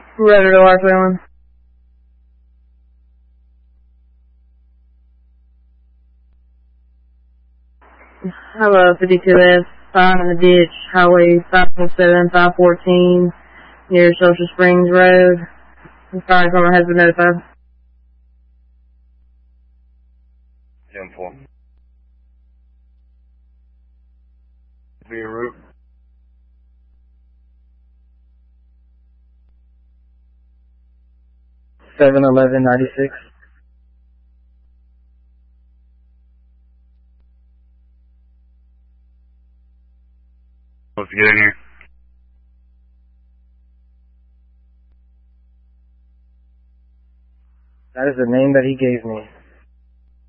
Ready to Lark Island. Hello, 52S, found in the ditch, Highway 507, 514, near Social Springs Road. I'm sorry, someone has been notified. 10-4. Be your route. 7-11-96. Supposed to get in here. That is the name that he gave me.